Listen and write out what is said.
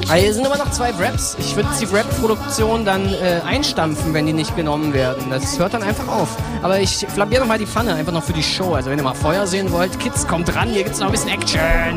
Hier sind immer noch 2 Wraps. Ich würde die Wrap-Produktion dann einstampfen, wenn die nicht genommen werden. Das hört dann einfach auf. Aber ich flambiere noch mal die Pfanne, einfach noch für die Show. Also wenn ihr mal Feuer sehen wollt, Kids, kommt ran, hier gibt's noch ein bisschen Action.